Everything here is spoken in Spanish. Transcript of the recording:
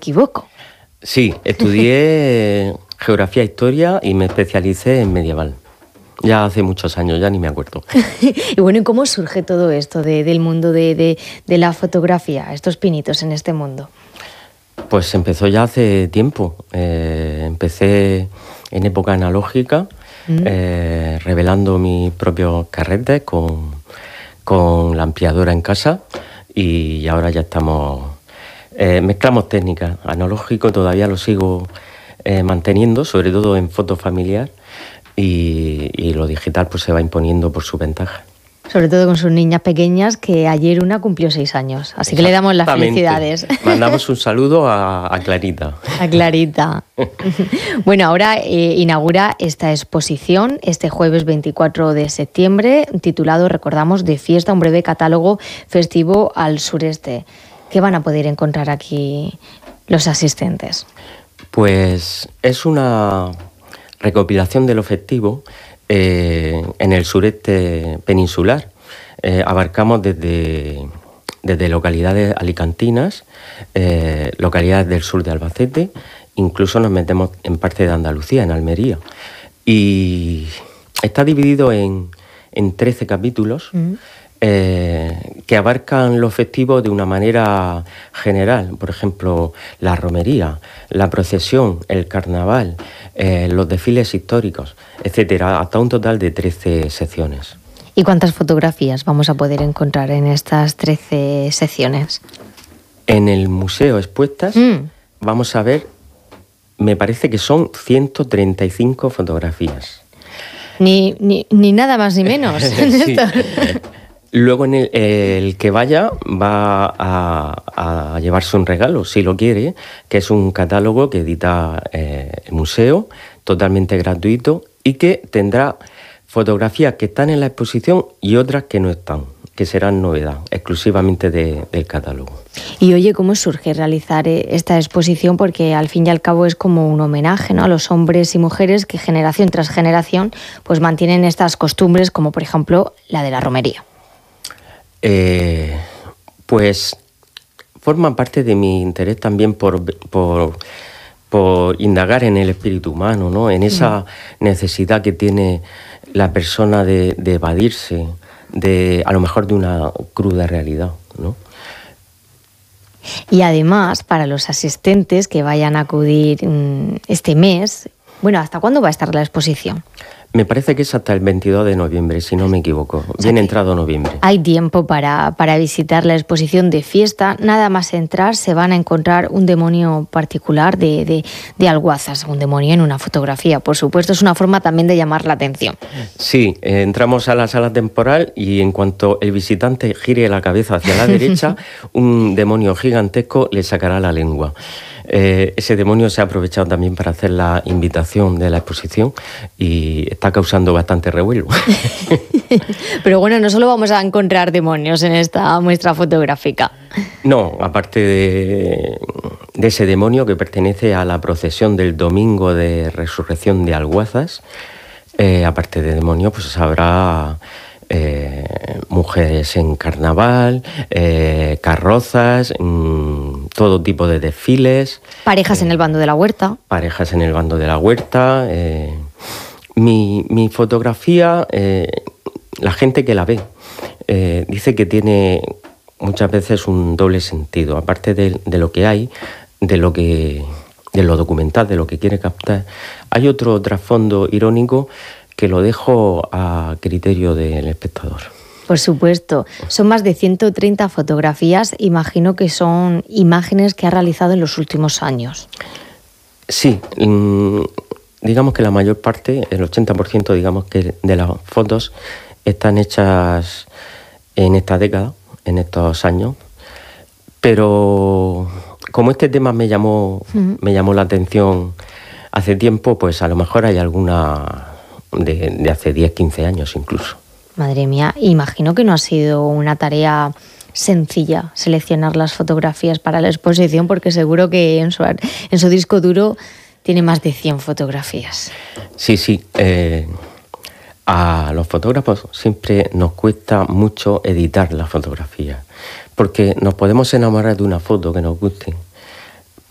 equivoco. Sí, estudié geografía e historia y me especialicé en medieval. Ya hace muchos años, ya ni me acuerdo. Y bueno, ¿y cómo surge todo esto del mundo de la fotografía, estos pinitos en este mundo? Pues empezó ya hace tiempo. Empecé en época analógica, revelando mis propios carretes con la ampliadora en casa, y ahora ya estamos... mezclamos técnicas. Analógico todavía lo sigo manteniendo, sobre todo en foto familiar, y lo digital pues se va imponiendo por su ventaja. Sobre todo con sus niñas pequeñas, que ayer una cumplió 6 años, así que le damos las felicidades. Mandamos un saludo a Clarita. A Clarita. Bueno, ahora inaugura esta exposición este jueves 24 de septiembre, titulado, recordamos, De fiesta, un breve catálogo festivo al sureste. ¿Qué van a poder encontrar aquí los asistentes? Pues es una recopilación de lo festivo en el sureste peninsular. Abarcamos desde localidades alicantinas, localidades del sur de Albacete, incluso nos metemos en parte de Andalucía, en Almería. Y está dividido en 13 capítulos que abarcan lo festivo de una manera general. Por ejemplo, la romería, la procesión, el carnaval, los desfiles históricos, etcétera, hasta un total de 13 secciones. ¿Y cuántas fotografías vamos a poder encontrar en estas 13 secciones? En el museo expuestas vamos a ver, me parece que son 135 fotografías. Ni nada más ni menos. Sí. Luego el que vaya va a llevarse un regalo, si lo quiere, que es un catálogo que edita el museo, totalmente gratuito, y que tendrá fotografías que están en la exposición y otras que no están, que serán novedad, exclusivamente del catálogo. Y oye, ¿cómo surge realizar esta exposición? Porque al fin y al cabo es como un homenaje, ¿no?, a los hombres y mujeres que generación tras generación pues mantienen estas costumbres, como por ejemplo la de la romería. Pues forma parte de mi interés también por indagar en el espíritu humano, ¿no?, en esa necesidad que tiene la persona de evadirse, a lo mejor de una cruda realidad, ¿no? Y además, para los asistentes que vayan a acudir este mes, bueno, ¿hasta cuándo va a estar la exposición? Me parece que es hasta el 22 de noviembre, si no me equivoco. Bien entrado noviembre. Hay tiempo para visitar la exposición de fiesta. Nada más entrar se van a encontrar un demonio particular de Alguazas, un demonio en una fotografía. Por supuesto, es una forma también de llamar la atención. Sí, entramos a la sala temporal y en cuanto el visitante gire la cabeza hacia la derecha, un demonio gigantesco le sacará la lengua. Ese demonio se ha aprovechado también para hacer la invitación de la exposición y está causando bastante revuelo. Pero bueno, no solo vamos a encontrar demonios en esta muestra fotográfica. No, aparte de ese demonio que pertenece a la procesión del domingo de resurrección de Alguazas, aparte de demonio, pues habrá mujeres en carnaval, carrozas, todo tipo de desfiles. Parejas en el bando de la huerta. Parejas en el bando de la huerta. Mi fotografía, la gente que la ve, dice que tiene muchas veces un doble sentido. Aparte de lo que hay, de lo documental, de lo que quiere captar, hay otro trasfondo irónico que lo dejo a criterio del espectador. Por supuesto. Son más de 130 fotografías. Imagino que son imágenes que ha realizado en los últimos años. Sí. Digamos que la mayor parte, el 80%, digamos que de las fotos están hechas en esta década, en estos años. Pero como este tema me llamó la atención hace tiempo, pues a lo mejor hay alguna de hace 10, 15 años incluso. Madre mía, imagino que no ha sido una tarea sencilla seleccionar las fotografías para la exposición, porque seguro que en su disco duro tiene más de 100 fotografías. Sí. A los fotógrafos siempre nos cuesta mucho editar las fotografías, porque nos podemos enamorar de una foto que nos guste,